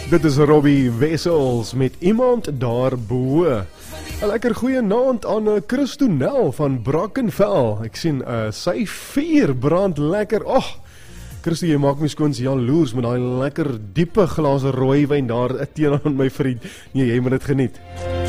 Dit is Robbie Wessels met Iemand Daarbo. 'n Lekker goeie naand aan Christo Nel van Brackenfell. Ek sien sy vuur brand lekker. Christo, jy maak my skoons jaloers met daai lekker diepe glase rooiwyn daar teenoor my vriend. Nee, jy moet dit geniet.